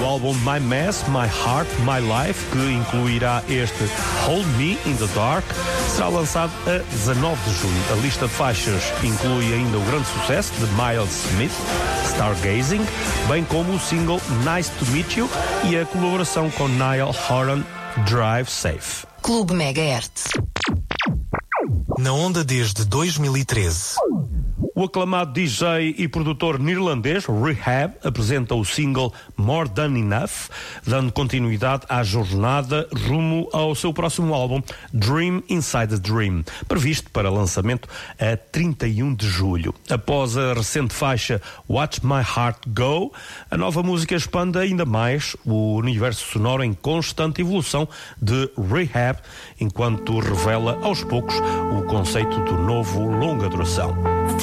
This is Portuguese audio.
O álbum My Mess, My Heart, My Life, que incluirá este Hold Me in the Dark, será lançado a 19 de junho. A lista de faixas inclui ainda o grande sucesso de Miles Smith, Stargazing, bem como o single Nice to Meet You e a colaboração com Niall Horan, Drive Safe. Clube Megahertz. Na onda desde 2013. O aclamado DJ e produtor neerlandês Rehab apresenta o single More Than Enough, dando continuidade à jornada rumo ao seu próximo álbum Dream Inside a Dream, previsto para lançamento a 31 de julho. Após a recente faixa Watch My Heart Go, a nova música expande ainda mais o universo sonoro em constante evolução de Rehab, enquanto revela aos poucos o conceito do novo longa duração.